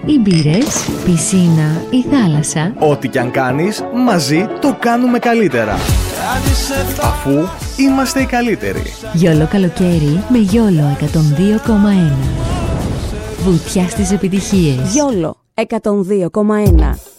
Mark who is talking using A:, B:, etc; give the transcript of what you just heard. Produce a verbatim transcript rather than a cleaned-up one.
A: ή μπύρες, πισίνα ή θάλασσα.
B: Ό,τι κι αν κάνεις, μαζί το κάνουμε καλύτερα. Αφού είμαστε οι καλύτεροι.
A: Γιόλο καλοκαίρι με Γιόλο εκατόν δύο κόμμα ένα. Βουτιά στις επιτυχίες.
C: Γιόλο εκατόν δύο κόμμα ένα.